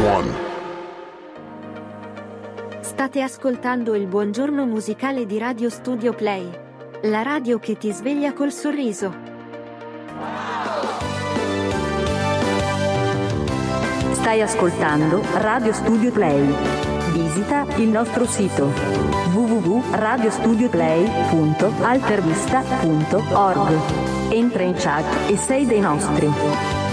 one. State ascoltando il buongiorno musicale di Radio Studio Play. La radio che ti sveglia col sorriso. Stai ascoltando Radio Studio Play. Visita il nostro sito www.radiostudioplay.altervista.org. Entra in chat e sei dei nostri.